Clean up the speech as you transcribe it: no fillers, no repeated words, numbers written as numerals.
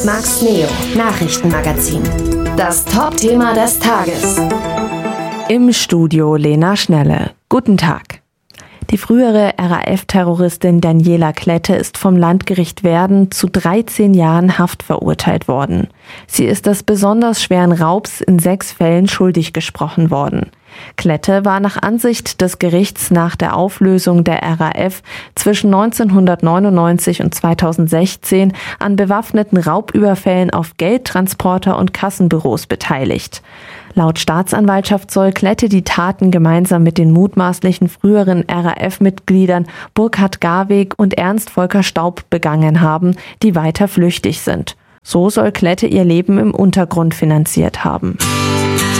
Max Neo Nachrichtenmagazin. Das Top-Thema des Tages. Im Studio Lena Schnelle. Guten Tag. Die frühere RAF-Terroristin Daniela Klette ist vom Landgericht Werden zu 13 Jahren Haft verurteilt worden. Sie ist des besonders schweren Raubs in 6 Fällen schuldig gesprochen worden. Klette war nach Ansicht des Gerichts nach der Auflösung der RAF zwischen 1999 und 2016 an bewaffneten Raubüberfällen auf Geldtransporter und Kassenbüros beteiligt. Laut Staatsanwaltschaft soll Klette die Taten gemeinsam mit den mutmaßlichen früheren RAF-Mitgliedern Burkhard Garweg und Ernst Volker Staub begangen haben, die weiter flüchtig sind. So soll Klette ihr Leben im Untergrund finanziert haben.